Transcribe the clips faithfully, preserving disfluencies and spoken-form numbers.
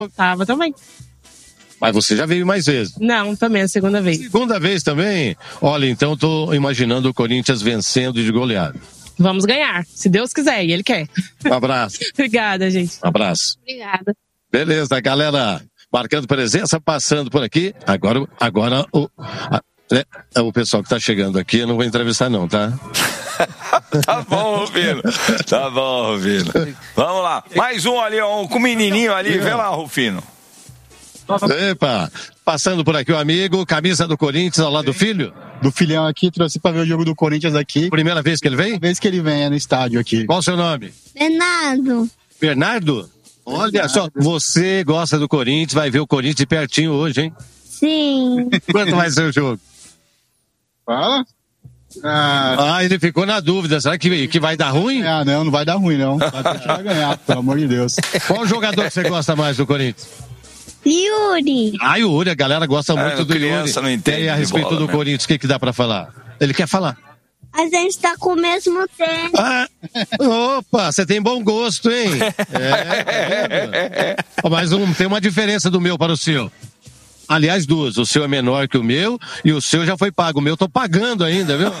Tava também. Mas você já veio mais vezes? Não, também, a segunda vez. Segunda vez também? Olha, então tô imaginando o Corinthians vencendo de goleada. Vamos ganhar, se Deus quiser, e Ele quer. Um abraço. Obrigada, gente. Um abraço. Obrigada. Beleza, galera, marcando presença, passando por aqui. Agora, agora o, a, né, o pessoal que tá chegando aqui, eu não vou entrevistar não, tá? Tá bom, Rufino. Tá bom, Rufino. Vamos lá. Mais um ali, ó, com o menininho ali. Vê lá, Rufino. Epa, passando por aqui o amigo, camisa do Corinthians ao lado do filho? Do filhão aqui, trouxe pra ver o jogo do Corinthians aqui. Primeira vez que ele vem? Primeira vez que ele vem é no estádio aqui. Qual o seu nome? Bernardo. Bernardo? Olha Bernardo. Só, você gosta do Corinthians, vai ver o Corinthians de pertinho hoje, hein? Sim. Quanto vai ser o jogo? Fala. Ah, ah, ele ficou na dúvida, será que, que vai dar ruim? Ah, não, não vai dar ruim não. Vai, vai ganhar, pelo amor de Deus. Qual jogador que você gosta mais do Corinthians? Yuri. Ah, Yuri, a galera gosta é, muito do Yuri. Não entende e a respeito bola, do né? Corinthians, o que, que dá pra falar? Ele quer falar. A gente tá com o mesmo tempo. Ah, opa, você tem bom gosto, hein? É, é. Mas um, tem uma diferença do meu para o seu. Aliás, duas. O seu é menor que o meu e o seu já foi pago. O meu eu tô pagando ainda, viu?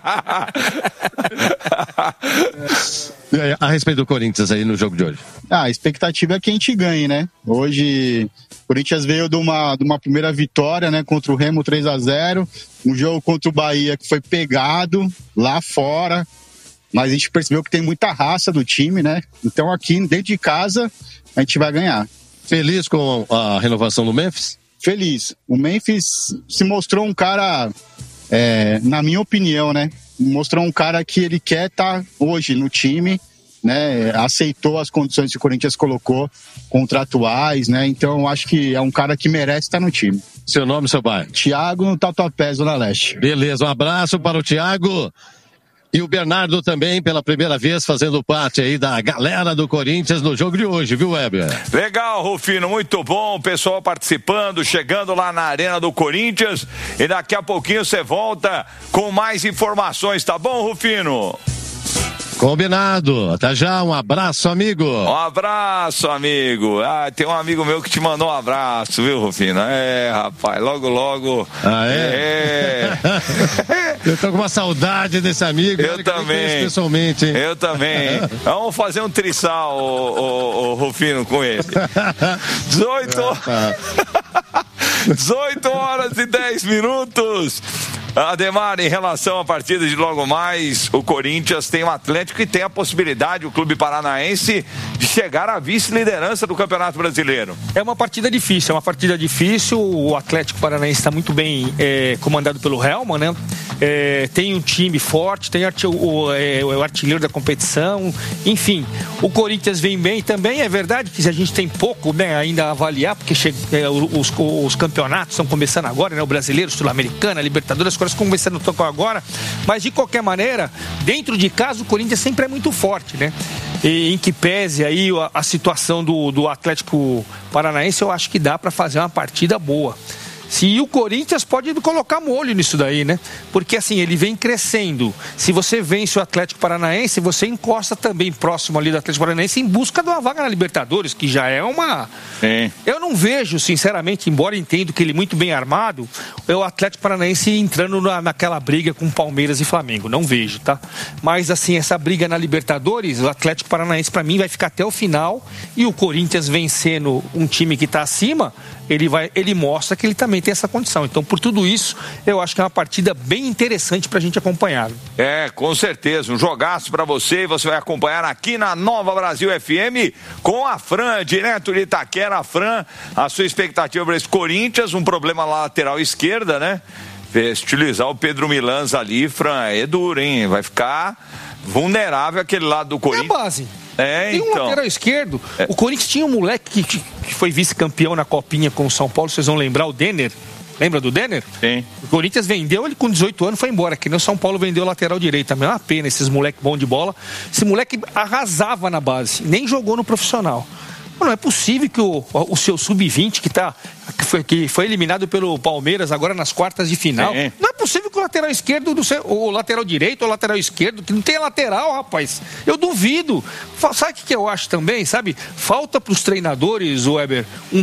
A respeito do Corinthians aí no jogo de hoje. Ah, a expectativa é que a gente ganhe, né? Hoje, o Corinthians veio de uma, de uma primeira vitória, né? Contra o Remo três a zero. Um jogo contra o Bahia que foi pegado lá fora. Mas a gente percebeu que tem muita raça do time, né? Então aqui, dentro de casa, a gente vai ganhar. Feliz com a renovação do Memphis? Feliz. O Memphis se mostrou um cara, é, na minha opinião, né? Mostrou um cara que ele quer estar hoje no time, né? Aceitou as condições que o Corinthians colocou, contratuais, né? Então eu acho que é um cara que merece estar no time. Seu nome, seu pai? Thiago, no Tatuapé, Zona Leste. Beleza, um abraço para o Thiago. E o Bernardo também, pela primeira vez, fazendo parte aí da galera do Corinthians no jogo de hoje, viu, Weber? Legal, Rufino, muito bom. O pessoal participando, chegando lá na Arena do Corinthians. E daqui a pouquinho você volta com mais informações, tá bom, Rufino? Combinado. Até já, um abraço, amigo. Um abraço, amigo. Ah, tem um amigo meu que te mandou um abraço, viu, Rufino? É, rapaz, logo, logo. Ah, é? É. Eu tô com uma saudade desse amigo. Eu também. Pessoalmente, hein? Eu também. Vamos fazer um trissal, o, o, o Rufino, com ele. dezoito... dezoito horas e dez minutos. Ademar, em relação à partida de logo mais, o Corinthians tem o Atlético e tem a possibilidade, o clube paranaense, de chegar à vice-liderança do Campeonato Brasileiro. É uma partida difícil, é uma partida difícil. O Atlético Paranaense está muito bem é, comandado pelo Helman, né? É, tem um time forte, tem o, o, é, o artilheiro da competição, enfim. O Corinthians vem bem também, é verdade que a gente tem pouco, né, ainda a avaliar, porque che, é, os, os campeonatos estão começando agora, né? O Brasileiro, o Sul-Americano, a Libertadores, as coisas começando a tocar agora, mas de qualquer maneira, dentro de casa o Corinthians sempre é muito forte, né? E, em que pese aí a, a situação do, do Atlético Paranaense, eu acho que dá para fazer uma partida boa. Se o Corinthians pode colocar molho nisso daí, né? Porque assim, ele vem crescendo. Se você vence o Atlético Paranaense, você encosta também próximo ali do Atlético Paranaense em busca de uma vaga na Libertadores, que já é uma... Sim. Eu não vejo, sinceramente, embora entendo que ele é muito bem armado, o Atlético Paranaense entrando na, naquela briga com Palmeiras e Flamengo. Não vejo, tá? Mas assim, essa briga na Libertadores, o Atlético Paranaense para mim vai ficar até o final, e o Corinthians vencendo um time que está acima, ele, vai, ele mostra que ele também tem essa condição. Então, por tudo isso, eu acho que é uma partida bem interessante pra gente acompanhar. É, com certeza, um jogaço pra você, e você vai acompanhar aqui na Nova Brasil F M com a Fran, direto de Itaquera. A Fran, a sua expectativa para esse Corinthians, um problema lá lateral esquerda, né? Utilizar o Pedro Milans ali, Fran, é duro, hein? Vai ficar vulnerável aquele lado do Corinthians. É a base. É, tem um então. lateral esquerdo. É. O Corinthians tinha um moleque que, que foi vice-campeão na Copinha com o São Paulo, vocês vão lembrar, o Denner. Lembra do Denner? Sim. O Corinthians vendeu, ele com dezoito anos foi embora. Aqui no São Paulo vendeu o lateral direito. Também é uma pena, esses moleques bons de bola. Esse moleque arrasava na base, nem jogou no profissional. Não é possível que o, o seu sub vinte, que, tá, que, foi, que foi eliminado pelo Palmeiras agora nas quartas de final, é. não é possível que o lateral esquerdo, do seu, o lateral direito ou o lateral esquerdo, que não tem lateral, rapaz. Eu duvido. Sabe o que eu acho também, sabe? Falta para os treinadores, Weber, um